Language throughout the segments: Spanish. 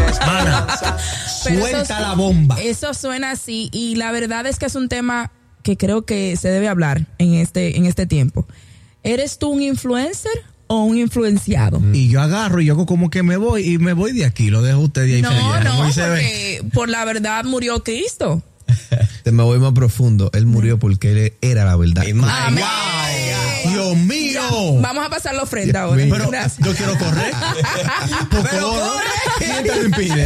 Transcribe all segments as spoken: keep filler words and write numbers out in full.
Mana, suelta eso, la bomba. Eso suena así y la verdad es que es un tema que creo que se debe hablar en este, en este tiempo. ¿Eres tú un influencer o un influenciado? Y yo agarro y yo hago como que me voy y me voy de aquí, lo dejo usted de ahí. No, fallando, no, porque ve. Por la verdad murió Cristo. Te me voy más profundo. Él murió porque él era la verdad. Amén. Wow, Dios mío. Ya, vamos a pasar la ofrenda ahora. Pero gracias. yo quiero correr. Pero corre. ¿Quién te lo impide?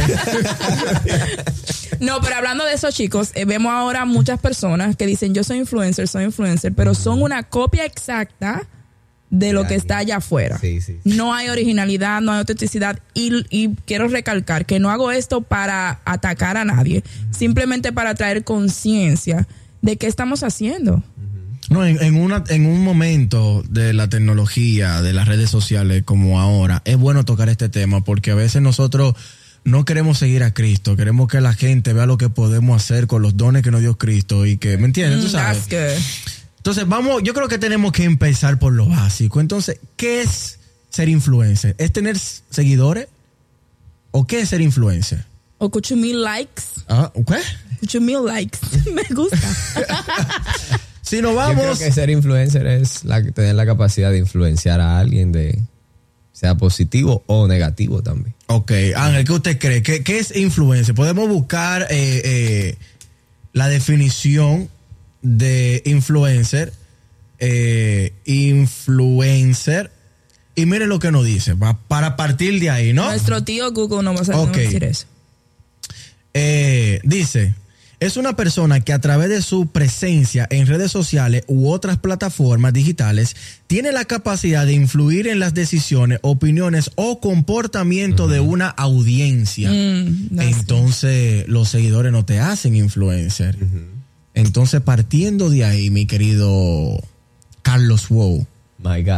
No, pero hablando de eso, chicos, eh, vemos ahora muchas personas que dicen yo soy influencer, soy influencer, pero son una copia exacta de lo que está allá afuera. Sí, sí. No hay originalidad, no hay autenticidad y, y quiero recalcar que no hago esto para atacar a nadie, simplemente para traer conciencia de qué estamos haciendo. No, en, en, una, en un momento de la tecnología, de las redes sociales como ahora, es bueno tocar este tema porque a veces nosotros no queremos seguir a Cristo, queremos que la gente vea lo que podemos hacer con los dones que nos dio Cristo y que, ¿me entiendes? ¿Tú sabes? That's good. Entonces, vamos, yo creo que tenemos que empezar por lo básico. Entonces, ¿qué es ser influencer? ¿Es tener seguidores? ¿O qué es ser influencer? O ocho mil likes. Ah, ¿qué? ocho mil likes. Me gusta. Si nos vamos... Yo creo que ser influencer es la, tener la capacidad de influenciar a alguien, de sea positivo o negativo también. Ok, Ángel, ¿qué usted cree? ¿Qué, qué es influencer? Podemos buscar eh, eh, la definición de influencer, eh, influencer, y mire lo que nos dice, va para partir de ahí, ¿no? Nuestro tío Google no va a saber okay. decir eso. Eh, dice, es una persona que a través de su presencia en redes sociales u otras plataformas digitales tiene la capacidad de influir en las decisiones, opiniones o comportamiento uh-huh. de una audiencia. Mm, Entonces, los seguidores no te hacen influencer. Uh-huh. Entonces, partiendo de ahí, mi querido Carlos Wow. My God.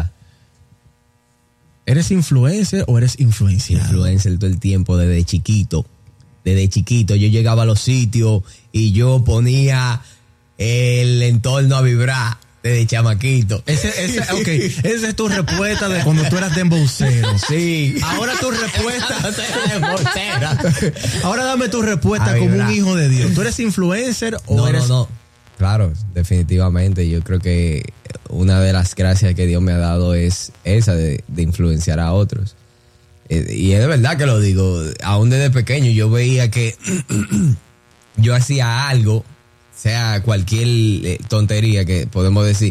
¿Eres influencer o eres influenciado? Influencer todo el tiempo, desde chiquito. Desde chiquito yo llegaba a los sitios y yo ponía el entorno a vibrar desde chamaquito. Ese, ese, okay. Esa es tu respuesta de cuando tú eras dembocero. Sí. Ahora tu respuesta... Ahora dame tu respuesta como un hijo de Dios. ¿Tú eres influencer o no, eres...? No, no, claro, definitivamente. Yo creo que una de las gracias que Dios me ha dado es esa de, de influenciar a otros. Y es de verdad que lo digo, aún desde pequeño yo veía que yo hacía algo, sea cualquier tontería que podemos decir,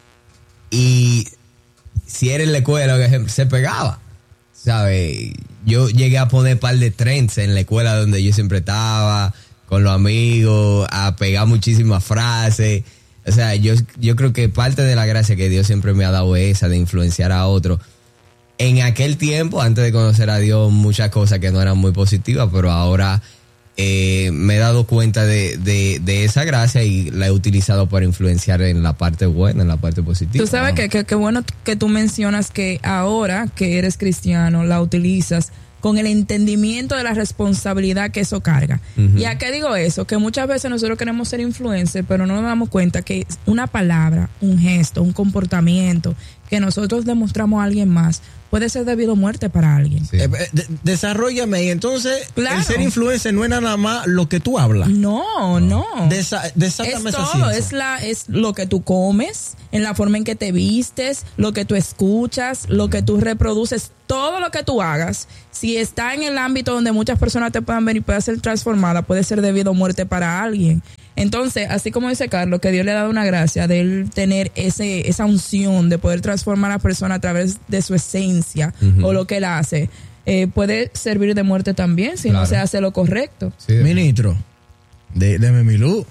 y si era en la escuela se pegaba, ¿sabes? Yo llegué a poner un par de trends en la escuela donde yo siempre estaba, con los amigos, a pegar muchísimas frases. O sea, yo, yo creo que parte de la gracia que Dios siempre me ha dado es esa de influenciar a otros. En aquel tiempo, antes de conocer a Dios, muchas cosas que no eran muy positivas, pero ahora eh, me he dado cuenta de, de, de esa gracia y la he utilizado para influenciar en la parte buena, en la parte positiva. Tú sabes que, que, que bueno que tú mencionas que ahora que eres cristiano la utilizas con el entendimiento de la responsabilidad que eso carga. Uh-huh. ¿Y a qué digo eso? Que muchas veces nosotros queremos ser influencers, pero no nos damos cuenta que una palabra, un gesto, un comportamiento que nosotros demostramos a alguien más puede ser debido a muerte para alguien. Sí. Eh, de, desarróllame. Y entonces, claro. El ser influencer no es nada más lo que tú hablas. No, no. Desa, desátame es esa todo. ciencia. Es, la, es lo que tú comes, en la forma en que te vistes, lo que tú escuchas, lo que tú reproduces, todo lo que tú hagas. Si está en el ámbito donde muchas personas te puedan ver y pueda ser transformada, puede ser debido a muerte para alguien. Entonces, así como dice Carlos, que Dios le ha dado una gracia de él tener ese, esa unción de poder transformar a la persona a través de su esencia uh-huh. o lo que él hace, eh, puede servir de muerte también si claro. no se hace lo correcto. Sí, ministro, de, deme mi luz.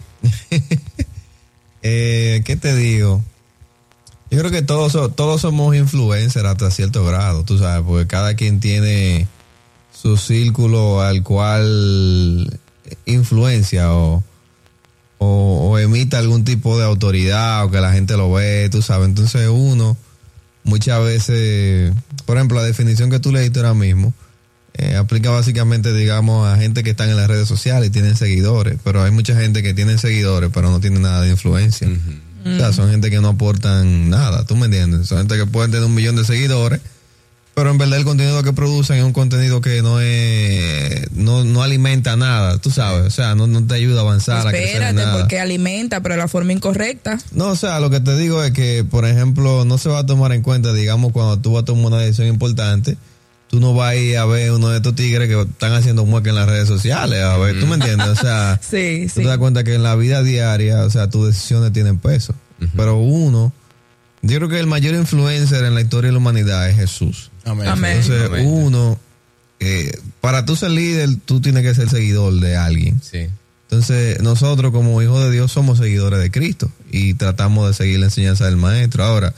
eh, ¿Qué te digo? Yo creo que todos, todos somos influencers hasta cierto grado, tú sabes, porque cada quien tiene su círculo al cual influencia o O, o emita algún tipo de autoridad o que la gente lo ve, tú sabes. Entonces uno muchas veces, por ejemplo, la definición que tú leíste ahora mismo eh, aplica básicamente, digamos, a gente que están en las redes sociales y tienen seguidores, pero hay mucha gente que tiene seguidores pero no tiene nada de influencia. Uh-huh. O sea, son gente que no aportan nada, ¿tú me entiendes? Son gente que pueden tener un millón de seguidores, pero en verdad el contenido que producen es un contenido que no es no, no, no alimenta nada, tú sabes, o sea, no, no te ayuda a avanzar, a crecer en Espérate, nada. porque alimenta, pero de la forma incorrecta. No, o sea, lo que te digo es que, por ejemplo, no se va a tomar en cuenta, digamos, cuando tú vas a tomar una decisión importante, tú no vas a ir a ver uno de estos tigres que están haciendo mueca en las redes sociales, a ver, ¿tú me entiendes? O sea, Sí, tú sí. te das cuenta que en la vida diaria, o sea, tus decisiones tienen peso. Uh-huh. Pero uno, yo creo que el mayor influencer en la historia de la humanidad es Jesús. Amén. Amén. Entonces, Amén. uno, eh, para tú ser líder, tú tienes que ser seguidor de alguien. Sí. Entonces, nosotros como hijos de Dios somos seguidores de Cristo y tratamos de seguir la enseñanza del Maestro. Ahora,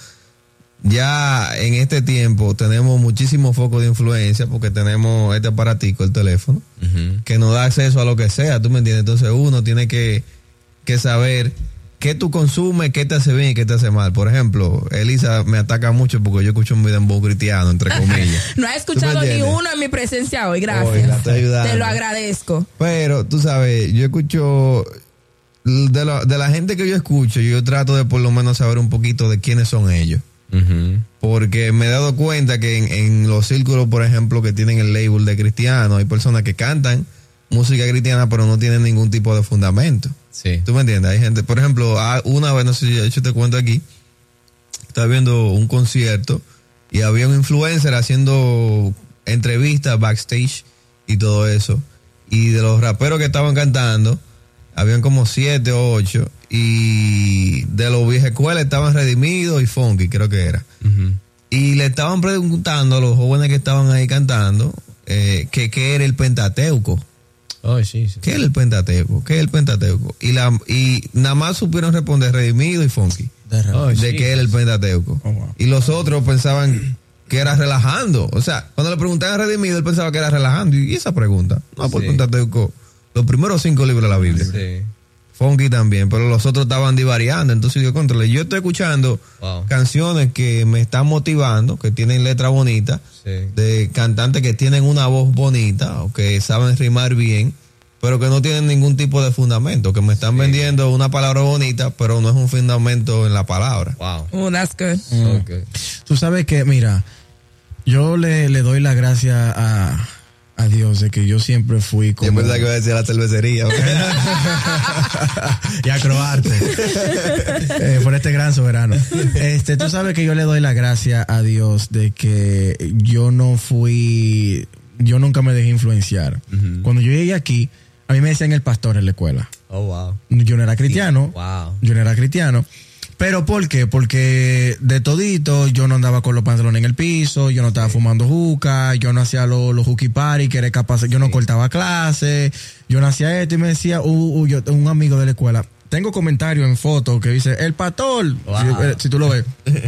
ya en este tiempo tenemos muchísimos focos de influencia porque tenemos este aparatico, el teléfono, Uh-huh. que nos da acceso a lo que sea, ¿tú me entiendes? Entonces uno tiene que, que saber qué tú consumes, qué te hace bien y qué te hace mal. Por ejemplo, Elisa me ataca mucho porque yo escucho un dembow cristiano, entre comillas. No he escuchado ni entiendes? uno en mi presencia hoy, gracias. Hoy la estoy ayudando. Te lo agradezco. Pero, tú sabes, yo escucho, de la, de la gente que yo escucho, yo trato de por lo menos saber un poquito de quiénes son ellos. Uh-huh. Porque me he dado cuenta que en, en los círculos, por ejemplo, que tienen el label de cristiano, hay personas que cantan música cristiana, pero no tienen ningún tipo de fundamento. Sí. ¿Tú me entiendes? Hay gente, por ejemplo, una vez, no sé si yo te cuento aquí, estaba viendo un concierto y había un influencer haciendo entrevistas backstage y todo eso. Y de los raperos que estaban cantando, habían como siete o ocho. Y de los viejas escuelas estaban Redimidos y Funky, creo que era. Uh-huh. Y le estaban preguntando a los jóvenes que estaban ahí cantando eh, que qué era el Pentateuco. Oh, sí, sí. ¿Qué es el Pentateuco? ¿Qué es el Pentateuco? Y, la, y nada más supieron responder Redimido y Funky Oh, de sí. qué era el Pentateuco. Oh, wow. Y los otros pensaban que era relajando. O sea, cuando le preguntaban a Redimido, él pensaba que era relajando. ¿Y esa pregunta? No, por el Sí. Pentateuco, los primeros cinco libros de la Biblia. Sí. Funky también, pero los otros estaban divariando. Entonces yo controlé. Yo estoy escuchando Wow. canciones que me están motivando, que tienen letras bonitas, Sí. de cantantes que tienen una voz bonita o que saben rimar bien, pero que no tienen ningún tipo de fundamento, que me están vendiendo una palabra bonita, pero no es un fundamento en la palabra. Wow. Oh, that's good. Mm. Okay. Tú sabes que, mira, yo le, le doy la gracia a, a Dios de que yo siempre fui como... Yo pensaba que iba a decir la cervecería. y a Croarte eh, por este gran soberano. Este, tú sabes que yo le doy la gracia a Dios de que yo no fui, yo nunca me dejé influenciar. Uh-huh. Cuando yo llegué aquí, a mí me decían el pastor en la escuela. Oh, wow. Yo no era cristiano. Wow. Yo no era cristiano. ¿Pero por qué? Porque de todito yo no andaba con los pantalones en el piso, yo no estaba fumando juca, yo no hacía los lo hooky party, que era capaz, yo no cortaba clases, yo no hacía esto y me decía uh, uh, yo, un amigo de la escuela. Tengo comentarios en fotos que dice, el pastor, Wow. si, eh, si tú lo ves.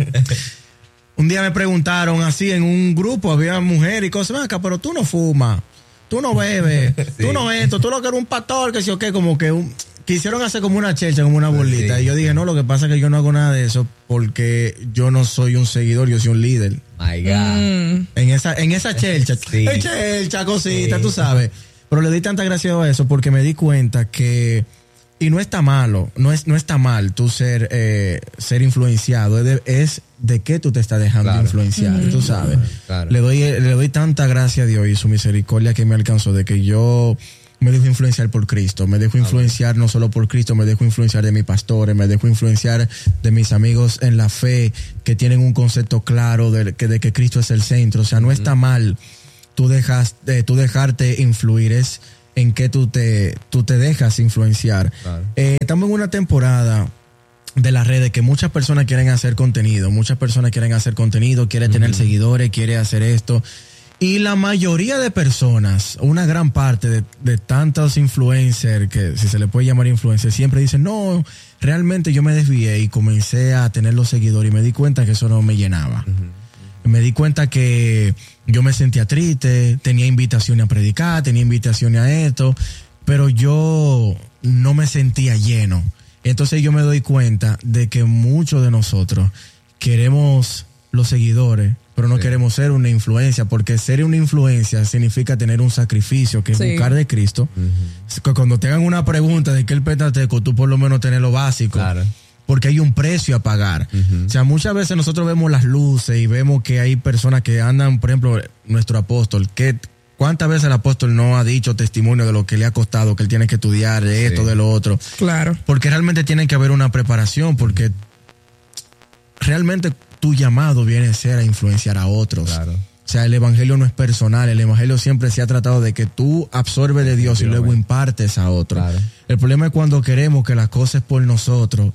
Un día me preguntaron así en un grupo, había mujeres y cosas, acá, pero tú no fumas, tú no bebes, sí. tú no esto, tú lo que eres un pastor, que sí o qué, como que un... Quisieron hacer como una chelcha, como una bolita. Sí, y yo dije, no, lo que pasa es que yo no hago nada de eso porque yo no soy un seguidor, yo soy un líder. My God. Mm. En esa, en esa chelcha, Sí. eh, chelcha, cosita, Sí. tú sabes. Pero le di tanta gracia a eso porque me di cuenta que, y no está malo, no es, no está mal tú ser, eh, ser influenciado, es de, es de qué tú te estás dejando Claro. influenciar, tú sabes. Claro. Le doy, le doy tanta gracia a Dios y su misericordia que me alcanzó de que yo me dejo influenciar por Cristo, me dejo influenciar no solo por Cristo, me dejo influenciar de mis pastores, me dejo influenciar de mis amigos en la fe que tienen un concepto claro de que, de que Cristo es el centro. O sea, no está mal tú, dejas, eh, tú dejarte influir, es en que tú te, tú te dejas influenciar. Claro. Eh, estamos en una temporada de las redes que muchas personas quieren hacer contenido, muchas personas quieren hacer contenido, quieren tener Uh-huh. seguidores, quieren hacer esto. Y la mayoría de personas, una gran parte de, de tantos influencers, que si se le puede llamar influencers, siempre dicen, no, realmente yo me desvié y comencé a tener los seguidores y me di cuenta que eso no me llenaba. Uh-huh. Me di cuenta que yo me sentía triste, tenía invitaciones a predicar, tenía invitaciones a esto, pero yo no me sentía lleno. Entonces yo me doy cuenta de que muchos de nosotros queremos los seguidores, pero no sí. queremos ser una influencia, porque ser una influencia significa tener un sacrificio, que es sí. buscar de Cristo. Uh-huh. Cuando te hagan una pregunta de qué el Pentateuco, tú por lo menos tenés lo básico. Claro. Porque hay un precio a pagar. Uh-huh. O sea, muchas veces nosotros vemos las luces y vemos que hay personas que andan, por ejemplo, nuestro apóstol, que ¿Cuántas veces el apóstol no ha dicho testimonio de lo que le ha costado, que él tiene que estudiar, de esto, Sí. de lo otro? Claro. Porque realmente tiene que haber una preparación, porque realmente tu llamado viene a ser a influenciar a otros. Claro. O sea, el evangelio no es personal, el evangelio siempre se ha tratado de que tú absorbes de Dios y luego impartes a otro. Claro. El problema es cuando queremos que las cosas por nosotros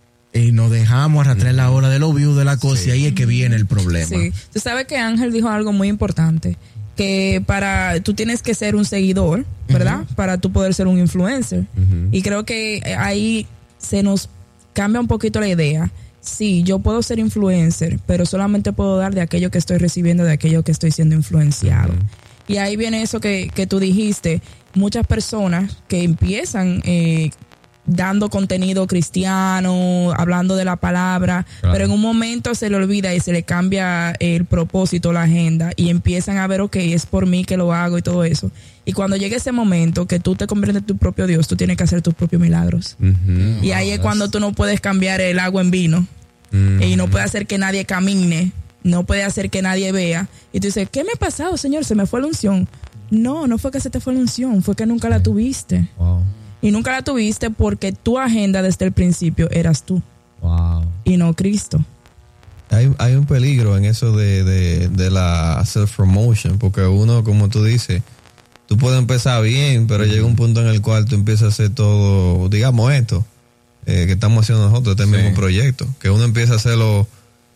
y nos dejamos arrastrar la hora de lo view de la cosa, Sí. y ahí es que viene el problema. Sí. Tú sabes que Ángel dijo algo muy importante, que para tú tienes que ser un seguidor, ¿verdad? Uh-huh. Para tú poder ser un influencer. Uh-huh. Y creo que ahí se nos cambia un poquito la idea. Sí, yo puedo ser influencer, pero solamente puedo dar de aquello que estoy recibiendo, de aquello que estoy siendo influenciado. Uh-huh. Y ahí viene eso que, que tú dijiste. Muchas personas que empiezan eh, dando contenido cristiano, hablando de la palabra, claro. pero en un momento se le olvida y se le cambia el propósito, la agenda, y empiezan a ver, ok, es por mí que lo hago y todo eso. Y cuando llegue ese momento que tú te conviertes en tu propio Dios, tú tienes que hacer tus propios milagros. Uh-huh. Y ahí es cuando tú no puedes cambiar el agua en vino. Uh-huh. Y no puedes hacer que nadie camine, no puedes hacer que nadie vea. Y tú dices, ¿qué me ha pasado, Señor? Se me fue la unción. No, no fue que se te fue la unción, fue que nunca la tuviste. Wow. Y nunca la tuviste porque tu agenda desde el principio eras tú. Wow. Y no Cristo. Hay, hay un peligro en eso de, de, de la self-promotion, porque uno, como tú dices, tú puedes empezar bien, pero uh-huh. llega un punto en el cual tú empiezas a hacer todo, digamos esto, eh, que estamos haciendo nosotros, este sí. mismo proyecto, que uno empieza a hacerlo.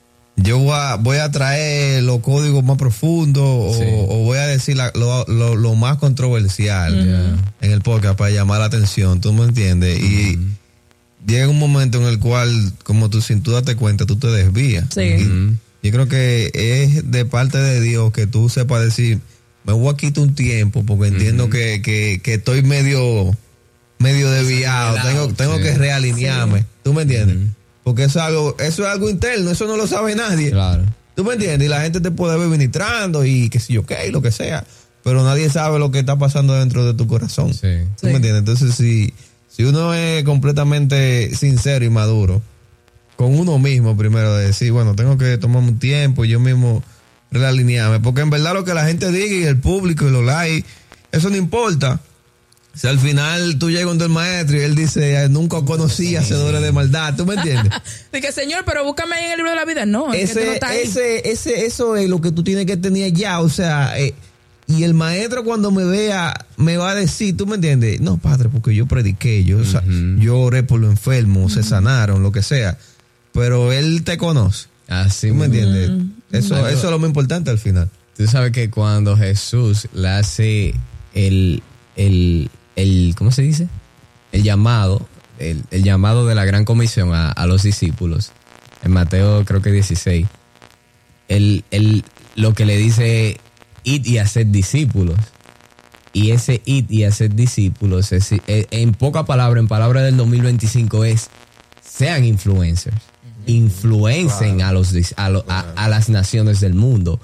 Yo voy a, voy a traer los códigos más profundos o, sí. o voy a decir la, lo, lo, lo más controversial uh-huh. en el podcast para llamar la atención, ¿tú me entiendes? Uh-huh. Y llega un momento en el cual, como tú sin tú date cuenta, tú te desvías. Sí. Uh-huh. Yo creo que es de parte de Dios que tú sepas decir, me voy a quitar un tiempo porque entiendo uh-huh. que, que, que estoy medio, medio desviado, tengo, tengo sí. que realinearme, sí. ¿tú me entiendes? Uh-huh. Porque eso es algo, eso es algo interno, eso no lo sabe nadie. Claro. ¿Tú me entiendes? Y la gente te puede ver ministrando y que si yo qué, lo que sea, pero nadie sabe lo que está pasando dentro de tu corazón. Sí. ¿Tú sí. me entiendes? Entonces, si, si uno es completamente sincero y maduro con uno mismo, primero de decir, bueno, tengo que tomarme un tiempo y yo mismo realinearme, porque en verdad lo que la gente diga y el público y los likes, eso no importa. Si al final tú llegas donde el maestro y él dice, nunca conocí hacedores de maldad, ¿tú me entiendes? Dice, Señor, pero búscame ahí en el libro de la vida. No, es ese, que tú no estás ahí. Ese, ese, eso es lo que tú tienes que tener ya, o sea, eh, y el maestro cuando me vea me va a decir, ¿tú me entiendes? No, padre, porque yo prediqué, yo, uh-huh. o sea, yo oré por los enfermos, uh-huh. se sanaron, lo que sea, pero él te conoce. Así ¿Tú me entiendes? Uh-huh. Eso, uh-huh. eso es lo más importante al final. Tú sabes que cuando Jesús le hace el... el El, ¿cómo se dice? El llamado, el, el llamado de la gran comisión a, a los discípulos, en Mateo creo que dieciséis, él, él lo que le dice, id y haced discípulos, y ese id y haced discípulos, es, es, en poca palabra, en palabra del dos mil veinticinco es, sean influencers, influencen claro. a, los, a, lo, a, a las naciones del mundo,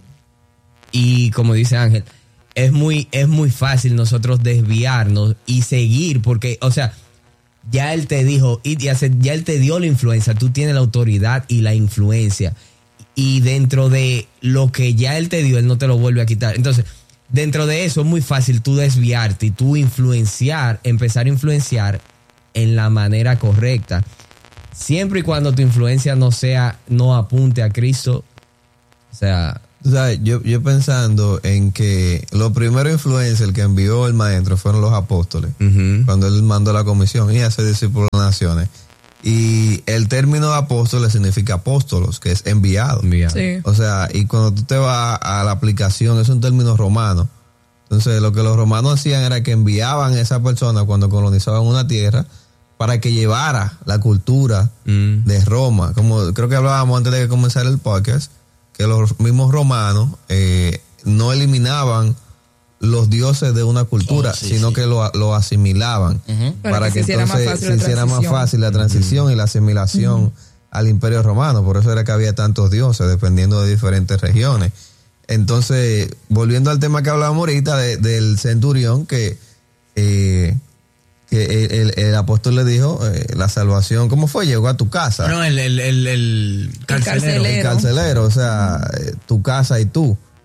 y como dice Ángel, Es muy, es muy fácil nosotros desviarnos y seguir, porque, o sea, ya él te dijo, ya él te dio la influencia, tú tienes la autoridad y la influencia, y dentro de lo que ya él te dio, él no te lo vuelve a quitar. Entonces, dentro de eso es muy fácil tú desviarte y tú influenciar, empezar a influenciar en la manera correcta, siempre y cuando tu influencia no sea, no apunte a Cristo, o sea... O sea, yo, yo pensando en que los primeros influencers que envió el maestro fueron los apóstoles, uh-huh. cuando él mandó la comisión y hace discípulos de las naciones. Y el término de apóstoles significa apóstolos, que es enviado. enviado. Sí. O sea, y cuando tú te vas a la aplicación, es un término romano. Entonces, lo que los romanos hacían era que enviaban a esa persona cuando colonizaban una tierra para que llevara la cultura mm. de Roma. Como creo que hablábamos antes de que comenzara el podcast, que los mismos romanos eh, no eliminaban los dioses de una cultura, oh, sí, sino sí. que lo, lo asimilaban uh-huh. para, para que, que entonces se hiciera más fácil la transición uh-huh. y la asimilación uh-huh. al imperio romano. Por eso era que había tantos dioses dependiendo de diferentes regiones. Entonces, volviendo al tema que hablábamos ahorita de, del centurión, que, eh, que el, el, el apóstol le dijo, eh, la salvación, ¿cómo fue? Llegó a tu casa. No, el, el, el, el carcelero. El carcelero. El carcelero, o sea, eh, tu casa y tú.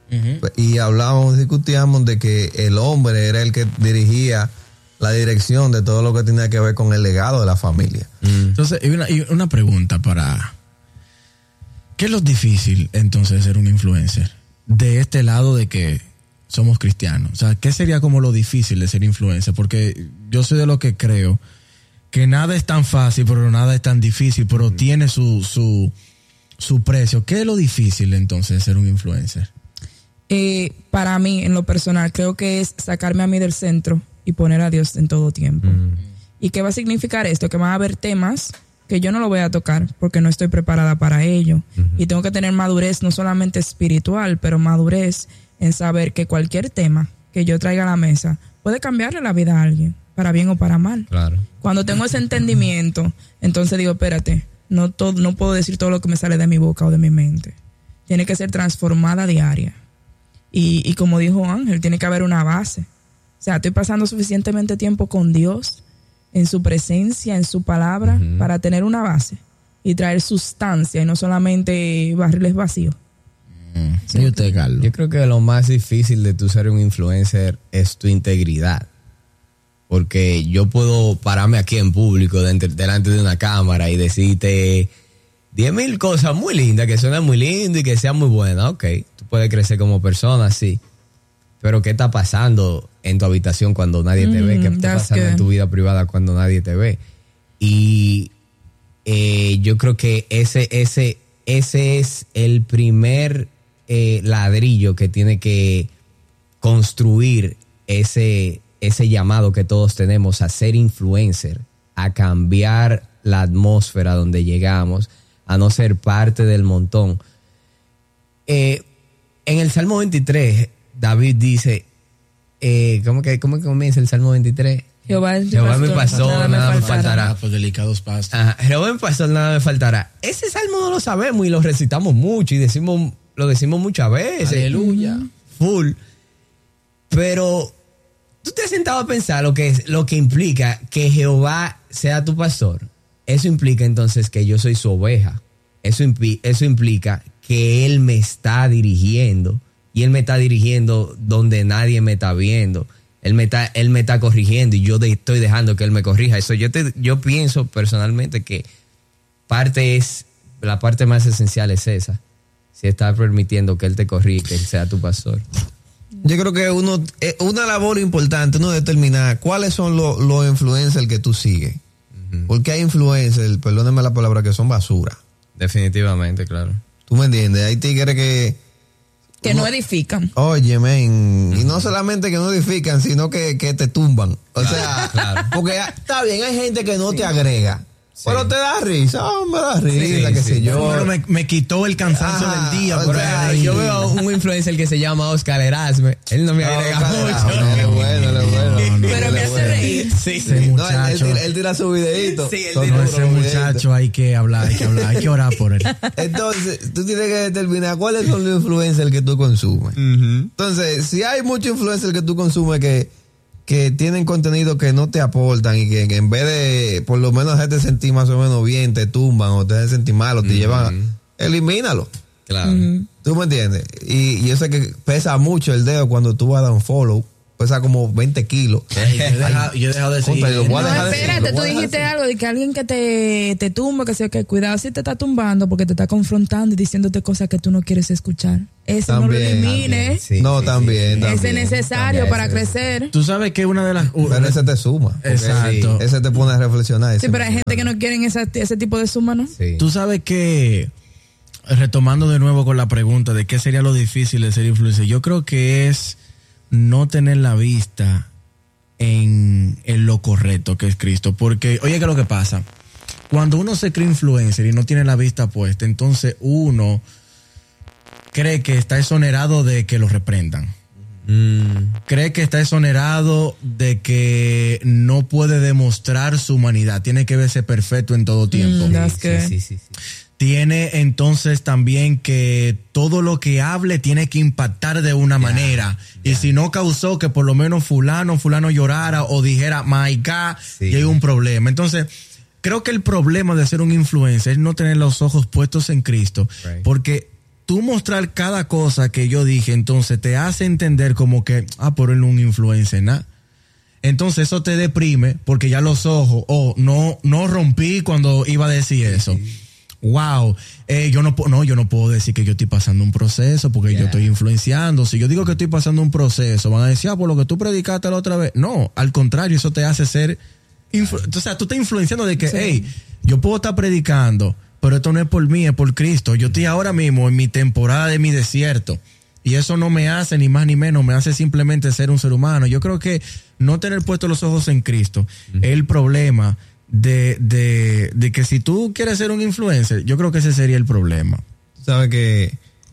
Ujú. Y hablábamos, discutíamos de que el hombre era el que dirigía la dirección de todo lo que tenía que ver con el legado de la familia. Entonces, y una, y una pregunta para... ¿Qué es lo difícil entonces de ser un influencer? De este lado de que somos cristianos. O sea, ¿qué sería como lo difícil de ser influencer? Porque yo soy de lo que creo que nada es tan fácil, pero nada es tan difícil, pero tiene su, su, su precio. ¿Qué es lo difícil entonces de ser un influencer? Eh, para mí, en lo personal, creo que es sacarme a mí del centro y poner a Dios en todo tiempo. Mm. ¿Y qué va a significar esto? Que van a haber temas que yo no lo voy a tocar porque no estoy preparada para ello. Uh-huh. Y tengo que tener madurez no solamente espiritual, pero madurez en saber que cualquier tema que yo traiga a la mesa puede cambiarle la vida a alguien, para bien o para mal. Claro. Cuando tengo ese entendimiento, entonces digo, espérate, no, todo, no puedo decir todo lo que me sale de mi boca o de mi mente. Tiene que ser transformada diaria. Y, y como dijo Ángel, tiene que haber una base. O sea, estoy pasando suficientemente tiempo con Dios, en su presencia, en su palabra, uh-huh. para tener una base y traer sustancia y no solamente barriles vacíos. Mm. ¿Y usted, Carlos? Yo creo que lo más difícil de tú ser un influencer es tu integridad. Porque yo puedo pararme aquí en público de, delante de una cámara y decirte diez mil cosas muy lindas, que suenan muy lindo y que sean muy buenas. Ok, tú puedes crecer como persona, sí. Pero ¿qué está pasando en tu habitación cuando nadie te mm, ve? ¿Qué está pasando good. en tu vida privada cuando nadie te ve? Y eh, yo creo que ese, ese, ese es el primer eh, ladrillo que tiene que construir ese, ese llamado que todos tenemos a ser influencer, a cambiar la atmósfera donde llegamos, a no ser parte del montón. Eh, en el Salmo veintitrés... David dice, eh, ¿cómo que cómo comienza el Salmo veintitrés? Jehová es mi Jehová pastor, me pastor, nada, nada me faltará. faltará. Por delicados pastos. Ajá, Jehová me pastor, nada me faltará. Ese salmo no lo sabemos y lo recitamos mucho y decimos, lo decimos muchas veces. Aleluya. Full. Pero tú te has sentado a pensar lo que es, lo que implica que Jehová sea tu pastor. Eso implica entonces que yo soy su oveja. Eso, impli- eso implica que Él me está dirigiendo. Y Él me está dirigiendo donde nadie me está viendo. Él me está, él me está corrigiendo y yo de, estoy dejando que Él me corrija. Eso yo, te, yo pienso personalmente que parte es, la parte más esencial es esa. Si estás permitiendo que Él te corrija, que Él sea tu pastor. Yo creo que uno, una labor importante, uno determinar cuáles son los, los influencers que tú sigues. Uh-huh. Porque hay influencers, perdónenme la palabra, que son basura. Definitivamente, claro. ¿Tú me entiendes? Hay tigres que... Que no, no edifican. Oye, men, y no solamente que no edifican, sino que, que te tumban. O claro, sea, claro. Porque está bien, hay gente que no sí. te agrega. Sí. Pero te da risa, oh, me da risa, sí, qué sí. sé yo. Bueno, me, me quitó el cansancio ah, del día. Por sea, yo veo a un influencer que se llama Oscar Erasme. Él no me no, agrega no, mucho. No, no, bueno, no, bueno. No, Pero me hace bueno. reír. Sí, sí. No, él, él, él tira su videito. Sí, él no, tira ese muchacho hay que hablar, hay que hablar, hay que orar por él. Entonces, tú tienes que determinar cuáles son los influencers que tú consumes. Uh-huh. Entonces, si hay muchos influencers que tú consumes que que tienen contenido que no te aportan y que, que en vez de por lo menos hacerte sentir más o menos bien, te tumban o te hacen sentir mal o te uh-huh. llevan, elimínalo. Claro. Uh-huh. ¿Tú me entiendes? Y, y yo sé que pesa mucho el dedo cuando tú vas a dar un follow. Pesa como veinte kilos. Ay, yo, he dejado, yo he dejado de seguir. No, espérate, tú dijiste algo de que alguien que te, te tumba, que sea que cuidado si te está tumbando porque te está confrontando y diciéndote cosas que tú no quieres escuchar. Ese también, no lo elimines. Sí, no, sí, también, sí. también. Ese es necesario también, para sí. crecer. Tú sabes que una de las... Uh, pero ese te suma. Exacto. Sí, ese te pone a reflexionar. Sí, pero hay gente que no quieren esa, ese tipo de suma, ¿no? Sí. Tú sabes que, retomando de nuevo con la pregunta de qué sería lo difícil de ser influencer, yo creo que es no tener la vista en, en lo correcto que es Cristo. Porque, oye, ¿qué es lo que pasa? Cuando uno se cree influencer y no tiene la vista puesta, entonces uno cree que está exonerado de que lo reprendan. Mm. Cree que está exonerado de que no puede demostrar su humanidad. Tiene que verse perfecto en todo tiempo. Mm, sí, sí, sí, sí, sí. Tiene entonces también que todo lo que hable tiene que impactar de una yeah, manera. Yeah. Y si no causó que por lo menos fulano, fulano llorara o dijera, my God, sí. y hay un problema. Entonces, creo que el problema de ser un influencer es no tener los ojos puestos en Cristo. Right. Porque tú mostrar cada cosa que yo dije, entonces te hace entender como que, ah, por él no un influencer, nada. Entonces eso te deprime porque ya los ojos, oh, no, no rompí cuando iba a decir eso. Wow, eh, yo no, no, yo no puedo decir que yo estoy pasando un proceso porque yeah. yo estoy influenciando. Si yo digo que estoy pasando un proceso, van a decir, ah, por lo que tú predicaste la otra vez. No, al contrario, eso te hace ser, influ- o sea, tú estás influenciando de que, sí. hey, yo puedo estar predicando, pero esto no es por mí, es por Cristo. Yo estoy ahora mismo en mi temporada de mi desierto. Y eso no me hace ni más ni menos, me hace simplemente ser un ser humano. Yo creo que no tener puestos los ojos en Cristo uh-huh. es el problema de, de, de que si tú quieres ser un influencer, yo creo que ese sería el problema. Sabes que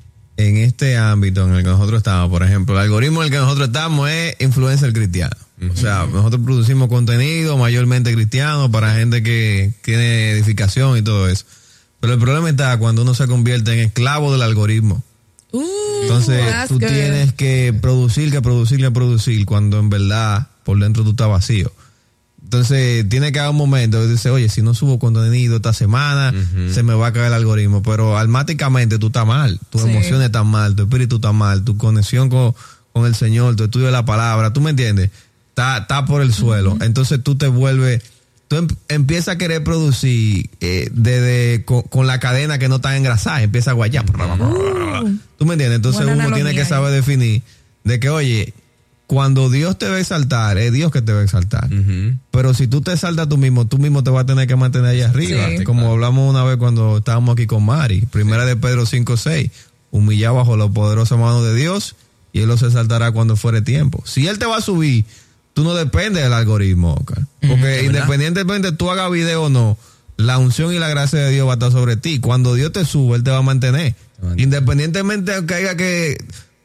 en este ámbito en el que nosotros estamos, por ejemplo, el algoritmo en el que nosotros estamos es influencer cristiano. Uh-huh. O sea, nosotros producimos contenido mayormente cristiano para gente que tiene edificación y todo eso. Pero el problema está cuando uno se convierte en esclavo del algoritmo. Uh, Entonces tú good. tienes que producir, que producir, que producir cuando en verdad por dentro tú estás vacío. Entonces tiene que haber un momento que dice, oye, si no subo contenido esta semana, uh-huh. se me va a caer el algoritmo. Pero almáticamente tú estás mal, tus sí. emociones están mal, tu espíritu está mal, tu conexión con, con el Señor, tu estudio de la palabra, ¿tú me entiendes? Está, está por el suelo. Uh-huh. Entonces tú te vuelves... Tú em, empiezas a querer producir eh, desde con, con la cadena que no está engrasada, empieza a guayar. Uh, ¿Tú me entiendes? Entonces uno analogía, tiene que saber definir de que, oye, cuando Dios te va a exaltar, es Dios que te va a exaltar. Uh-huh. Pero si tú te exaltas tú mismo, tú mismo te vas a tener que mantener allá arriba. Sí, como claro. hablamos una vez cuando estábamos aquí con Mari. Primera sí. de Pedro cinco seis. Humillado bajo la poderosa mano de Dios y Él los exaltará cuando fuere tiempo. Si Él te va a subir, tú no dependes del algoritmo, Oscar. Porque uh-huh, independientemente tú hagas video o no, la unción y la gracia de Dios va a estar sobre ti. Cuando Dios te sube, Él te va a mantener. Uh-huh. Independientemente de que haya que...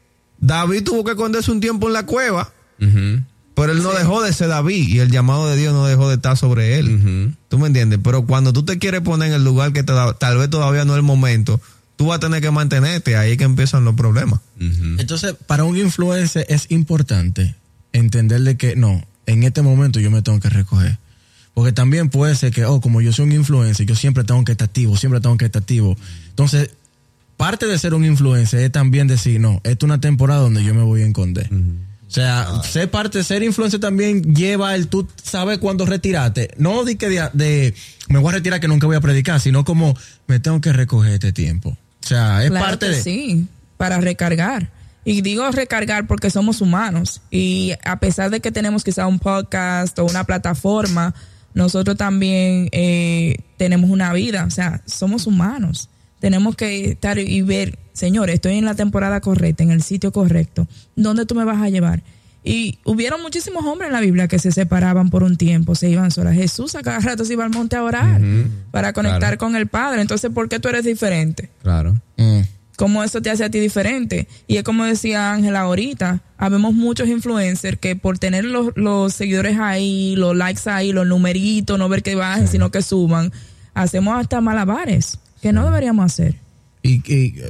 David tuvo que esconderse un tiempo en la cueva, uh-huh. pero él no sí. dejó de ser David y el llamado de Dios no dejó de estar sobre él. Uh-huh. ¿Tú me entiendes? Pero cuando tú te quieres poner en el lugar que te da, tal vez todavía no es el momento, tú vas a tener que mantenerte. Ahí es que empiezan los problemas. Uh-huh. Entonces, para un influencer es importante entenderle que no, en este momento yo me tengo que recoger. Porque también puede ser que, oh, como yo soy un influencer, yo siempre tengo que estar activo, siempre tengo que estar activo. Entonces, parte de ser un influencer es también decir, no, esta es una temporada donde yo me voy a esconder. Uh-huh. O sea, ah. ser parte de ser influencer también lleva el tú sabes cuándo retirarte. No de que de, de me voy a retirar que nunca voy a predicar, sino como me tengo que recoger este tiempo. O sea, es claro parte que de... sí, para recargar. Y digo recargar porque somos humanos. Y a pesar de que tenemos quizá un podcast o una plataforma, nosotros también eh, tenemos una vida. O sea, somos humanos. Tenemos que estar y ver, Señor, estoy en la temporada correcta, en el sitio correcto. ¿Dónde tú me vas a llevar? Y hubieron muchísimos hombres en la Biblia que se separaban por un tiempo, se iban solas. Jesús a cada rato se iba al monte a orar uh-huh. para conectar claro. con el Padre. Entonces, ¿por qué tú eres diferente? Claro. Mm. ¿Cómo eso te hace a ti diferente? Y es como decía Ángela ahorita, habemos muchos influencers que por tener los, los seguidores ahí, los likes ahí, los numeritos, no ver que bajen, sí. sino que suban, hacemos hasta malabares que sí. no deberíamos hacer. Y, y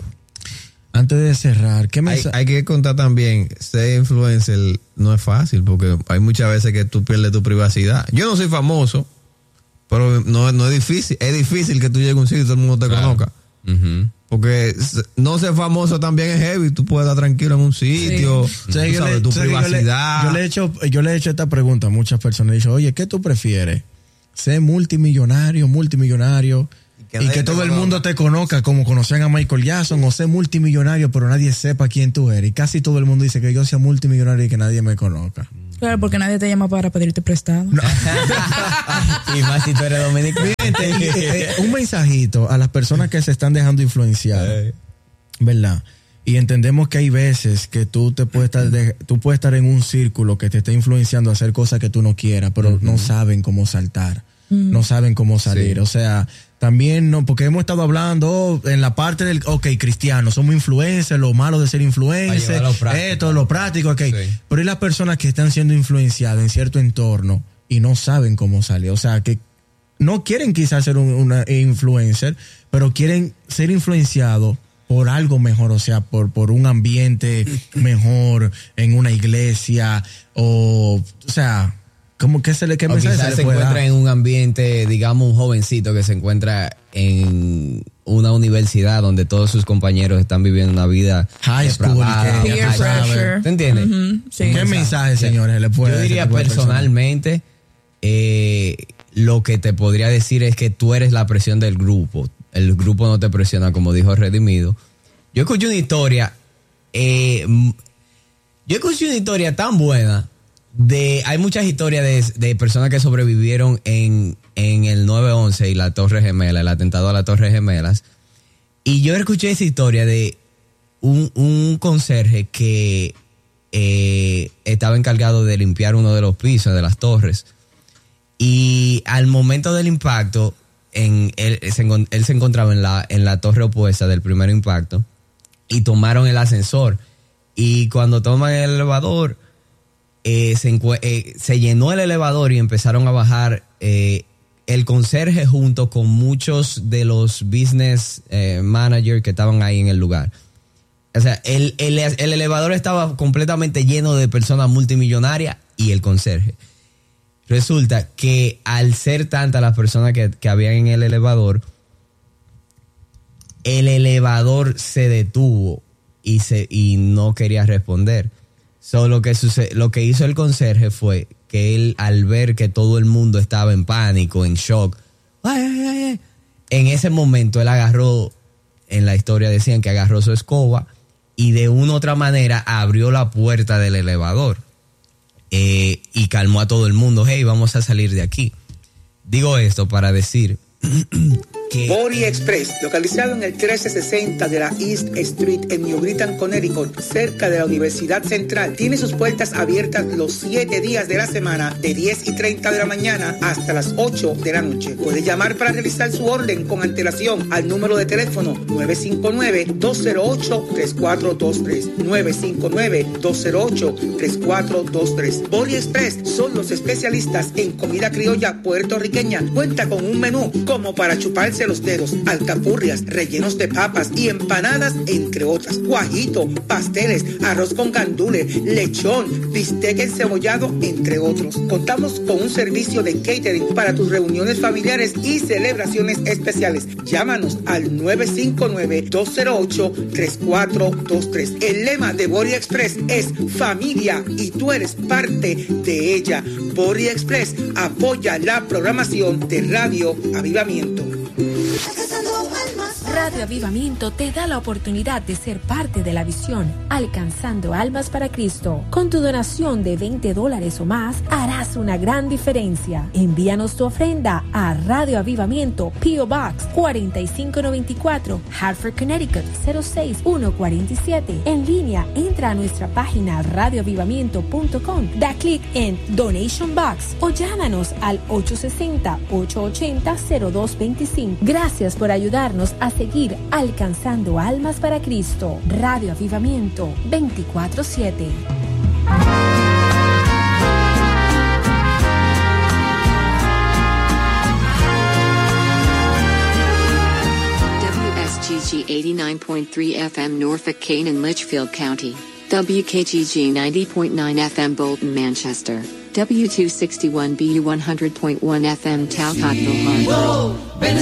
antes de cerrar, ¿qué me hay, hay que contar también, ser influencer no es fácil porque hay muchas veces que tú pierdes tu privacidad. Yo no soy famoso, pero no, no es difícil, es difícil que tú llegues a un sitio y todo el mundo te claro. conozca. Uh-huh. Porque no ser famoso también es heavy. Tú puedes estar tranquilo en un sitio, sí. o sea, tú sabes, le, tu o sea, privacidad. Yo le, yo, le he hecho, yo le he hecho esta pregunta a muchas personas. He dicho, oye, ¿qué tú prefieres? ¿Ser multimillonario, multimillonario? Y que, y que todo el mundo te conozca como conocían a Michael Jackson, o ser multimillonario pero nadie sepa quién tú eres. Y casi todo el mundo dice que yo sea multimillonario y que nadie me conozca. Claro, porque nadie te llama para pedirte prestado. No. Y más si tú eres dominicano. Un mensajito a las personas que se están dejando influenciar, ¿verdad? Y entendemos que hay veces que tú te puedes estar de, tú puedes estar en un círculo que te está influenciando a hacer cosas que tú no quieras, pero uh-huh. no saben cómo saltar, uh-huh. no saben cómo salir. Sí. O sea, también no, porque hemos estado hablando oh, en la parte del, ok, cristiano, somos influencers, lo malo de ser influencer, esto, lo práctico, ok. Sí. Pero hay las personas que están siendo influenciadas en cierto entorno y no saben cómo salir. O sea, que no quieren quizás ser un, una influencer, pero quieren ser influenciados por algo mejor, o sea, por, por un ambiente mejor en una iglesia, o, o sea, ¿cómo que se le qué mensaje se, le se encuentra dar? En un ambiente, digamos, un jovencito que se encuentra en una universidad donde todos sus compañeros están viviendo una vida High school, depravada, que- Peer high school. pressure. ¿Te entiendes? Ujú, sí. ¿Qué mensaje, señores, le puede Yo dar diría ese tipo de personas? personalmente, eh, lo que te podría decir es que tú eres la presión del grupo. El grupo no te presiona, como dijo Redimido. Yo escuché una historia, eh, yo escuché una historia tan buena de, hay muchas historias de, de personas que sobrevivieron en, en el nueve once y la Torre Gemela, el atentado a la Torre Gemelas. Y yo escuché esa historia de un, un conserje que eh, estaba encargado de limpiar uno de los pisos de las torres. Y al momento del impacto, en, él, se, él se encontraba en la, en la torre opuesta del primer impacto y tomaron el ascensor. Y cuando toman el elevador, eh, se, eh, se llenó el elevador y empezaron a bajar eh, el conserje junto con muchos de los business eh, managers que estaban ahí en el lugar. O sea, el, el, el elevador estaba completamente lleno de personas multimillonarias y el conserje. Resulta que al ser tantas las personas que, que habían en el elevador, el elevador se detuvo y, se, y no quería responder. So, lo, que sucede, lo que hizo el conserje fue que él, al ver que todo el mundo estaba en pánico, en shock, ay, ay, ay, en ese momento él agarró, en la historia decían que agarró su escoba y de una u otra manera abrió la puerta del elevador. Eh, y calmó a todo el mundo. Hey, vamos a salir de aquí. Digo esto para decir que Bori Express, localizado en el trece sesenta de la East Street en New Britain, Connecticut, cerca de la Universidad Central, tiene sus puertas abiertas los siete días de la semana, de diez y treinta de la mañana hasta las ocho de la noche. Puede llamar para realizar su orden con antelación al número de teléfono nueve cinco nueve, dos cero ocho, tres cuatro dos tres, nueve cinco nueve, dos cero ocho, tres cuatro dos tres. Bori Express son los especialistas en comida criolla puertorriqueña. Cuenta con un menú como para chuparse los dedos, alcapurrias, rellenos de papas y empanadas, entre otras, guajito, pasteles, arroz con gandules, lechón, bistec encebollado, entre otros. Contamos con un servicio de catering para tus reuniones familiares y celebraciones especiales. Llámanos al nueve cinco nueve, dos cero ocho, tres cuatro dos tres. El lema de Bori Express es familia y tú eres parte de ella. Bori Express apoya la programación de Radio Avivamiento. Radio Avivamiento te da la oportunidad de ser parte de la visión Alcanzando Almas para Cristo. Con tu donación de veinte dólares o más, harás una gran diferencia. Envíanos tu ofrenda a Radio Avivamiento, P O Box cuatro cinco nueve cuatro, Hartford, Connecticut cero seis uno cuatro siete. En línea, entra a nuestra página radio avivamiento punto com, da clic en Donation Box o llámanos al ocho seis cero, ocho ocho cero, cero dos dos cinco. Gracias por ayudarnos a seguir alcanzando almas para Cristo. Radio Avivamiento veinticuatro siete. W S G G eighty-nine point three F M Norfolk, Kane and Litchfield County. W K G G ninety point nine F M Bolton, Manchester. W two sixty-one B U one hundred point one F M Talcottville, Harbor.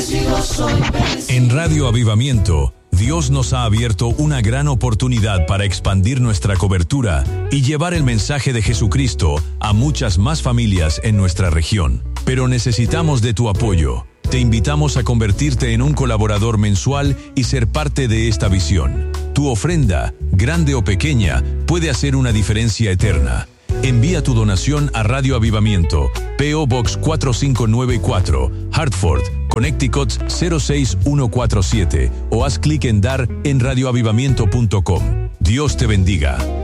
En Radio Avivamiento, Dios nos ha abierto una gran oportunidad para expandir nuestra cobertura y llevar el mensaje de Jesucristo a muchas más familias en nuestra región. Pero necesitamos de tu apoyo. Te invitamos a convertirte en un colaborador mensual y ser parte de esta visión. Tu ofrenda, grande o pequeña, puede hacer una diferencia eterna. Envía tu donación a Radio Avivamiento, P O Box cuatro cinco nueve cuatro, Hartford, Connecticut cero seis uno cuatro siete o haz clic en dar en radio avivamiento punto com. Dios te bendiga.